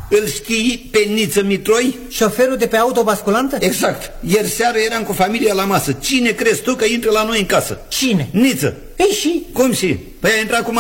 Îl știi pe Niță Mitroi? Șoferul de pe autobasculantă? Exact. Ieri seară eram cu familia la masă. Cine crezi tu că intră la noi în casă? Cine? Niță. Ei și? Cum și? Păi a intrat cu